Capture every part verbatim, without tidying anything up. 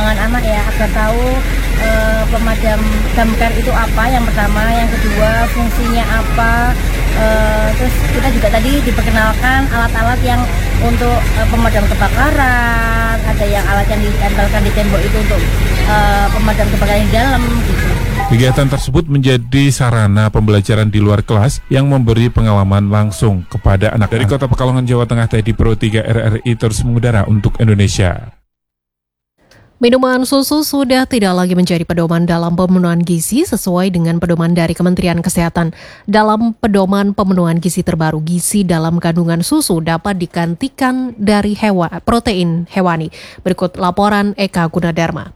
perlindungan anak ya, agar tahu eh, pemadam damkar itu apa yang pertama, yang kedua fungsinya apa, eh, terus kita juga tadi diperkenalkan alat-alat yang untuk eh, pemadam kebakaran, ada yang alat yang ditempelkan di tembok itu untuk eh, pemadam kebakaran di dalam gitu. Kegiatan tersebut menjadi sarana pembelajaran di luar kelas yang memberi pengalaman langsung kepada anak. Dari Kota Pekalongan, Jawa Tengah, Teddy Pro tiga R R I terus mengudara untuk Indonesia. Minuman susu sudah tidak lagi menjadi pedoman dalam pemenuhan gizi sesuai dengan pedoman dari Kementerian Kesehatan. Dalam pedoman pemenuhan gizi terbaru, gizi dalam kandungan susu dapat digantikan dari hewan, protein hewani. Berikut laporan Eka Gunadarma.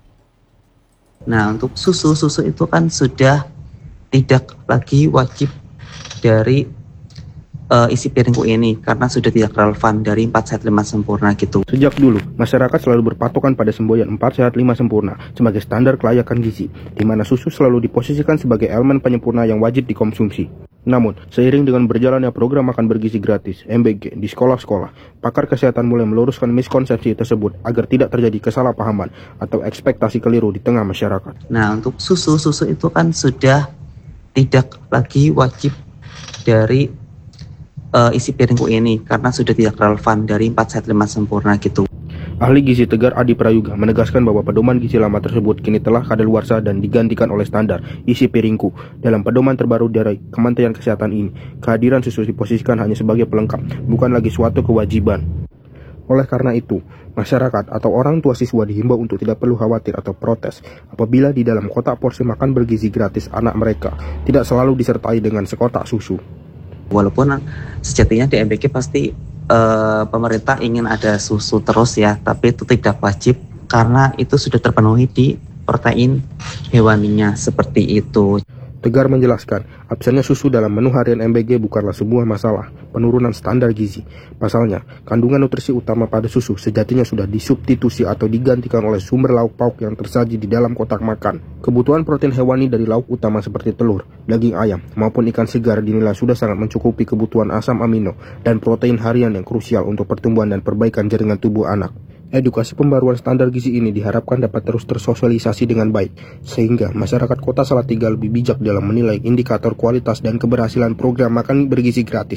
Nah, untuk susu, susu itu kan sudah tidak lagi wajib dari uh, isi piringku ini karena sudah tidak relevan dari empat sehat lima sempurna gitu. Sejak dulu, masyarakat selalu berpatokan pada semboyan empat sehat lima sempurna sebagai standar kelayakan gizi, di mana susu selalu diposisikan sebagai elemen penyempurna yang wajib dikonsumsi. Namun, seiring dengan berjalannya program makan bergizi gratis M B G di sekolah-sekolah, pakar kesehatan mulai meluruskan miskonsepsi tersebut agar tidak terjadi kesalahpahaman atau ekspektasi keliru di tengah masyarakat. Nah, untuk susu, susu itu kan sudah tidak lagi wajib dari uh, isi piringku ini karena sudah tidak relevan dari empat sehat lima sempurna gitu. Ahli gizi Tegar Adi Prayuga menegaskan bahwa pedoman gizi lama tersebut kini telah kadaluarsa dan digantikan oleh standar isi piringku. Dalam pedoman terbaru dari Kementerian Kesehatan ini, kehadiran susu diposisikan hanya sebagai pelengkap, bukan lagi suatu kewajiban. Oleh karena itu, masyarakat atau orang tua siswa dihimbau untuk tidak perlu khawatir atau protes apabila di dalam kotak porsi makan bergizi gratis anak mereka tidak selalu disertai dengan sekotak susu. Walaupun sejatinya di M B G pasti Uh, pemerintah ingin ada susu terus ya, tapi itu tidak wajib karena itu sudah terpenuhi di protein hewaninya seperti itu. Tegar menjelaskan, absennya susu dalam menu harian M B G bukanlah sebuah masalah penurunan standar gizi. Pasalnya, kandungan nutrisi utama pada susu sejatinya sudah disubstitusi atau digantikan oleh sumber lauk pauk yang tersaji di dalam kotak makan. Kebutuhan protein hewani dari lauk utama seperti telur, daging ayam, maupun ikan segar dinilai sudah sangat mencukupi kebutuhan asam amino dan protein harian yang krusial untuk pertumbuhan dan perbaikan jaringan tubuh anak. Edukasi pembaruan standar gizi ini diharapkan dapat terus tersosialisasi dengan baik, sehingga masyarakat Kota Salatiga lebih bijak dalam menilai indikator kualitas dan keberhasilan program makan bergizi gratis.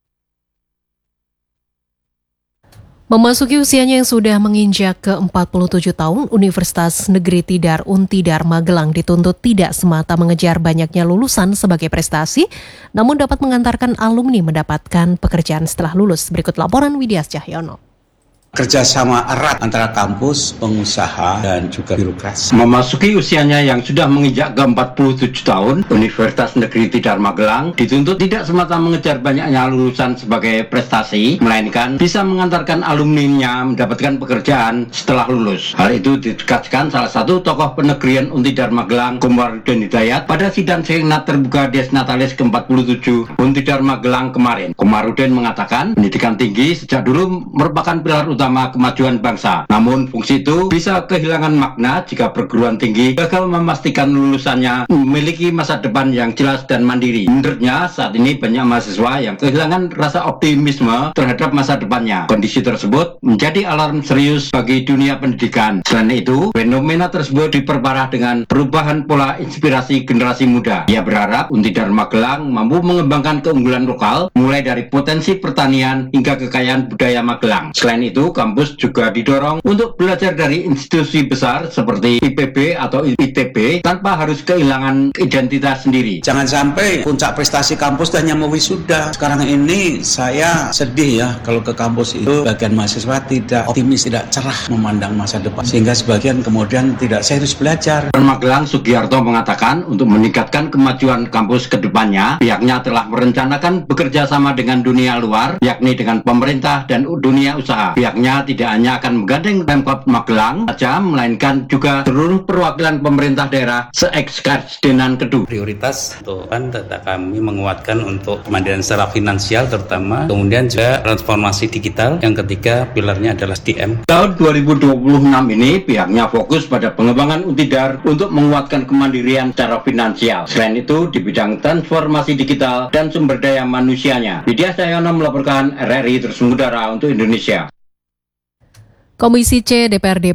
Memasuki usianya yang sudah menginjak ke empat puluh tujuh tahun, Universitas Negeri Tidar Untidar Magelang dituntut tidak semata mengejar banyaknya lulusan sebagai prestasi, namun dapat mengantarkan alumni mendapatkan pekerjaan setelah lulus. Berikut laporan Widyas Cahyono. Kerjasama erat antara kampus, pengusaha, dan juga birokrasi. Memasuki usianya yang sudah menginjak ke empat puluh tujuh tahun, Universitas Negeri Tidar Magelang dituntut tidak semata mengejar banyaknya lulusan sebagai prestasi, melainkan bisa mengantarkan alumninya mendapatkan pekerjaan setelah lulus. Hal itu ditegaskan salah satu tokoh penegrian Untidar Magelang, Komarudin Hidayat, pada sidang senat terbuka Des Natalis ke empat puluh tujuh Untidar Magelang kemarin. Komarudin mengatakan, pendidikan tinggi sejak dulu merupakan pilar utama utama kemajuan bangsa. Namun fungsi itu bisa kehilangan makna jika perguruan tinggi gagal memastikan lulusannya memiliki masa depan yang jelas dan mandiri. Menurutnya, saat ini banyak mahasiswa yang kehilangan rasa optimisme terhadap masa depannya. Kondisi tersebut menjadi alarm serius bagi dunia pendidikan. Selain itu, fenomena tersebut diperparah dengan perubahan pola inspirasi generasi muda. Ia berharap Untidar Magelang mampu mengembangkan keunggulan lokal, mulai dari potensi pertanian hingga kekayaan budaya Magelang. Selain itu, kampus juga didorong untuk belajar dari institusi besar seperti I P B atau I T B tanpa harus kehilangan identitas sendiri. Jangan sampai puncak prestasi kampus hanya mewisuda. Sekarang ini saya sedih ya kalau ke kampus itu bagian mahasiswa tidak optimis, tidak cerah memandang masa depan, sehingga sebagian kemudian tidak serius belajar. Magelang Sugiarto mengatakan untuk meningkatkan kemajuan kampus ke depannya, pihaknya telah merencanakan bekerja sama dengan dunia luar, yakni dengan pemerintah dan dunia usaha. Pihaknya tidak hanya akan menggandeng Pemkot Magelang saja, melainkan juga seluruh perwakilan pemerintah daerah se-Ekskardenan Kedu. Prioritas itu kan kami menguatkan untuk kemandirian secara finansial terutama, kemudian juga transformasi digital, yang ketiga pilarnya adalah S D M. Tahun dua ribu dua puluh enam ini pihaknya fokus pada pengembangan Untidar untuk menguatkan kemandirian secara finansial. Selain itu, di bidang transformasi digital dan sumber daya manusianya. Widyas Cahyono melaporkan R R I terus mengudara untuk Indonesia. Komisi C D P R D